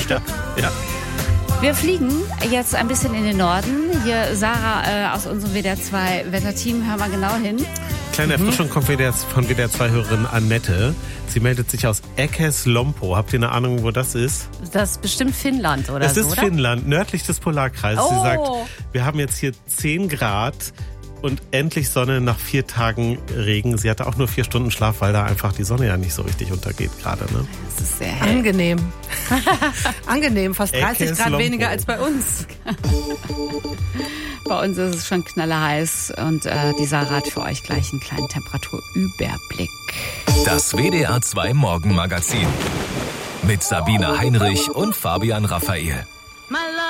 Ja. Wir fliegen jetzt ein bisschen in den Norden. Hier Sarah aus unserem WDR 2 Wetterteam. Hör mal genau hin. Kleine Erfrischung kommt von WDR 2-Hörerin Annette. Sie meldet sich aus Eckeslompo. Habt ihr eine Ahnung, wo das ist? Das ist bestimmt Finnland oder so, Es ist Finnland, nördlich des Polarkreises. Oh. Sie sagt, wir haben jetzt hier 10 Grad und endlich Sonne nach 4 Tagen Regen. Sie hatte auch nur 4 Stunden Schlaf, weil da einfach die Sonne ja nicht so richtig untergeht gerade. Ne? Das ist sehr hell. Angenehm. Angenehm, fast 30 Grad Eckeslompo. weniger als bei uns. Bei uns ist es schon knallerheiß und die Sarah hat für euch gleich einen kleinen Temperaturüberblick. Das WDR 2 Morgenmagazin mit Sabine Heinrich und Fabian Raphael.